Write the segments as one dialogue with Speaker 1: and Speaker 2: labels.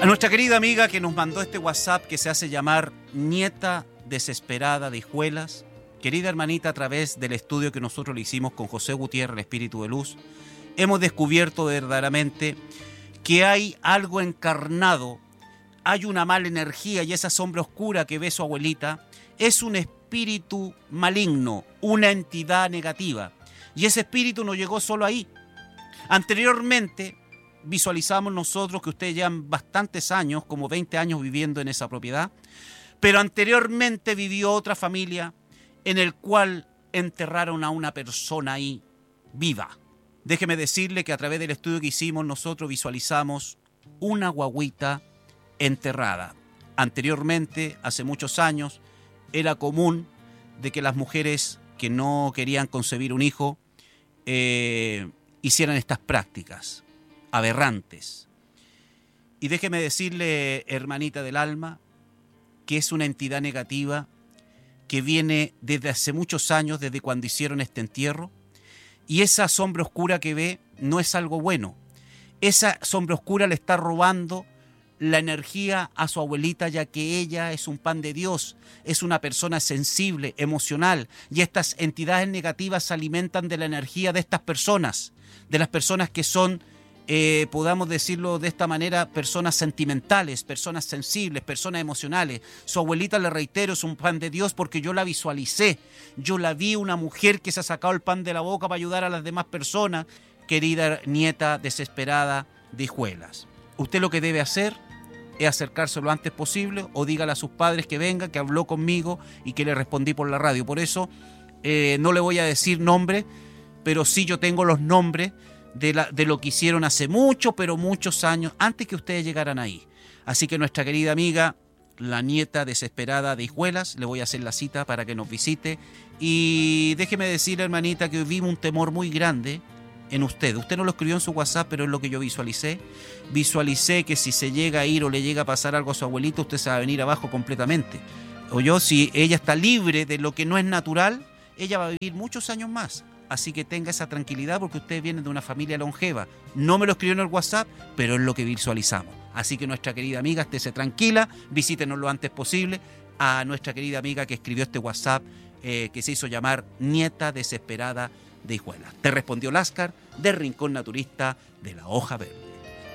Speaker 1: A nuestra querida amiga que nos mandó este WhatsApp que se hace llamar Nieta Desesperada de Hijuelas, querida hermanita, a través del estudio que nosotros le hicimos con José Gutiérrez, el Espíritu de Luz, hemos descubierto verdaderamente que hay algo encarnado, hay una mala energía, y esa sombra oscura que ve su abuelita es un espíritu maligno, una entidad negativa. Y ese espíritu no llegó solo ahí. Anteriormente visualizamos nosotros que ustedes llevan bastantes años, como 20 años viviendo en esa propiedad, pero anteriormente vivió otra familia en el cual enterraron a una persona ahí viva. Déjeme decirle que a través del estudio que hicimos nosotros visualizamos una guagüita enterrada. Anteriormente, hace muchos años, era común de que las mujeres que no querían concebir un hijo hicieran estas prácticas aberrantes. Y déjeme decirle, hermanita del alma, que es una entidad negativa que viene desde hace muchos años, desde cuando hicieron este entierro, y esa sombra oscura que ve no es algo bueno. Esa sombra oscura le está robando la energía a su abuelita, ya que ella es un pan de Dios, es una persona sensible, emocional, y estas entidades negativas se alimentan de la energía de estas personas, de las personas que son, podamos decirlo de esta manera, personas sentimentales, personas sensibles, personas emocionales. Su abuelita, le reitero, es un pan de Dios porque yo la visualicé, yo la vi, una mujer que se ha sacado el pan de la boca para ayudar a las demás personas. Querida nieta desesperada de Hijuelas, usted lo que debe hacer es acercarse lo antes posible, o dígale a sus padres que venga, que habló conmigo y que le respondí por la radio. Por eso no le voy a decir nombre, pero sí yo tengo los nombres de lo que hicieron hace mucho, pero muchos años, antes que ustedes llegaran ahí. Así que nuestra querida amiga, la nieta desesperada de Hijuelas, le voy a hacer la cita para que nos visite. Y déjeme decir, hermanita, que vivo un temor muy grande en usted. Usted no lo escribió en su WhatsApp, pero es lo que yo visualicé. Visualicé que si se llega a ir o le llega a pasar algo a su abuelito, usted se va a venir abajo completamente. O yo, si ella está libre de lo que no es natural, ella va a vivir muchos años más. Así que tenga esa tranquilidad porque ustedes vienen de una familia longeva. No me lo escribió en el WhatsApp, pero es lo que visualizamos. Así que nuestra querida amiga, estése tranquila, visítenos lo antes posible. A nuestra querida amiga que escribió este WhatsApp, que se hizo llamar Nieta Desesperada de Hijuelas. Te respondió Láscar, del Rincón Naturista de la Hoja Verde.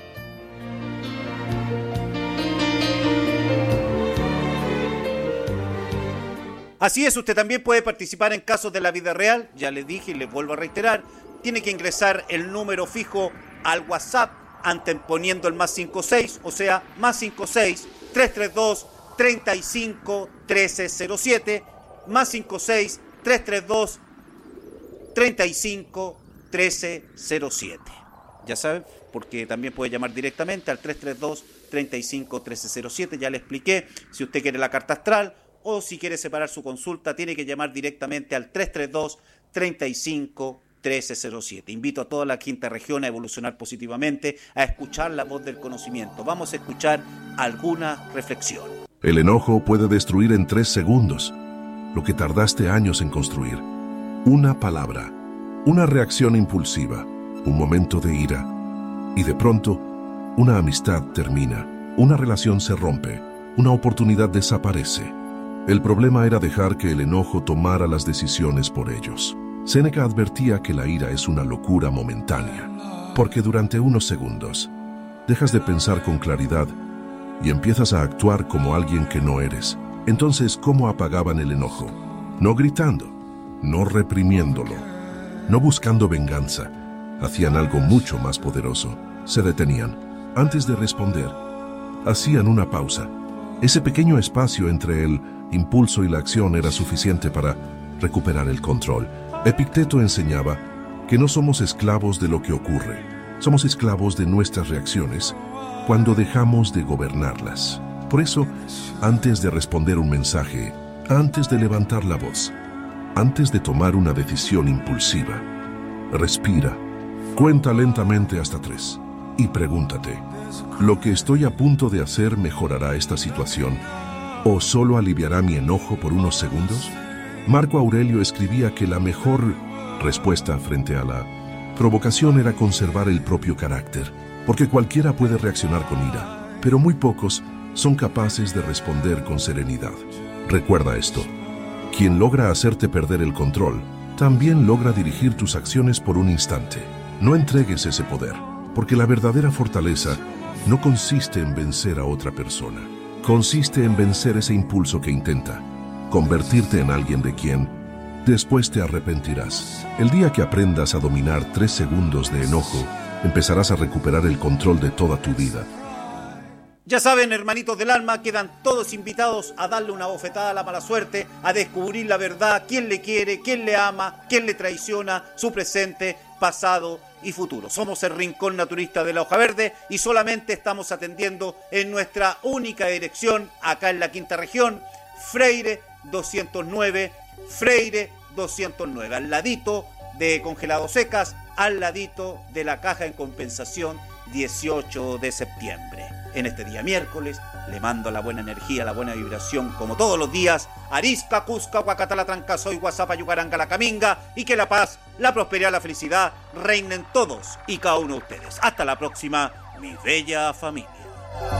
Speaker 1: Así es, usted también puede participar en casos de la vida real. Ya les dije y les vuelvo a reiterar, tiene que ingresar el número fijo al WhatsApp anteponiendo el +56, o sea, +56 332 35 1307, +56 332 35 1307. Ya saben, porque también puede llamar directamente al 332 35 1307. Ya le expliqué, si usted quiere la carta astral o si quiere separar su consulta, tiene que llamar directamente al 332 35 1307. Invito a toda la quinta región a evolucionar positivamente, a escuchar la voz del conocimiento. Vamos a escuchar alguna reflexión.
Speaker 2: El enojo puede destruir en 3 segundos lo que tardaste años en construir. Una palabra, una reacción impulsiva, un momento de ira, y de pronto, una amistad termina, una relación se rompe, una oportunidad desaparece. El problema era dejar que el enojo tomara las decisiones por ellos. Séneca advertía que la ira es una locura momentánea, porque durante unos segundos dejas de pensar con claridad y empiezas a actuar como alguien que no eres. Entonces, ¿cómo apagaban el enojo? No gritando, no reprimiéndolo, no buscando venganza. Hacían algo mucho más poderoso. Se detenían. Antes de responder, hacían una pausa. Ese pequeño espacio entre el impulso y la acción era suficiente para recuperar el control. Epicteto enseñaba que no somos esclavos de lo que ocurre, somos esclavos de nuestras reacciones cuando dejamos de gobernarlas. Por eso, antes de responder un mensaje, antes de levantar la voz, antes de tomar una decisión impulsiva, respira, cuenta lentamente hasta 3 y pregúntate, ¿lo que estoy a punto de hacer mejorará esta situación o solo aliviará mi enojo por unos segundos? Marco Aurelio escribía que la mejor respuesta frente a la provocación era conservar el propio carácter, porque cualquiera puede reaccionar con ira, pero muy pocos son capaces de responder con serenidad. Recuerda esto: quien logra hacerte perder el control, también logra dirigir tus acciones por un instante. No entregues ese poder, porque la verdadera fortaleza no consiste en vencer a otra persona. Consiste en vencer ese impulso que intenta convertirte en alguien de quien después te arrepentirás. El día que aprendas a dominar 3 segundos de enojo, empezarás a recuperar el control de toda tu vida.
Speaker 1: Ya saben, hermanitos del alma, quedan todos invitados a darle una bofetada a la mala suerte, a descubrir la verdad, quién le quiere, quién le ama, quién le traiciona, su presente, pasado y futuro. Somos el Rincón Naturista de la Hoja Verde y solamente estamos atendiendo en nuestra única dirección, acá en la quinta región, Freire 209, Freire 209, al ladito de Congelados Secas, al ladito de la caja en compensación 18 de septiembre. En este día miércoles le mando la buena energía, la buena vibración, como todos los días, Arisca, Cusca, Huacatala, Trancasoy, Guasapa, Yucaranga, La Caminga, y que la paz, la prosperidad, la felicidad reinen todos y cada uno de ustedes. Hasta la próxima, mi bella familia.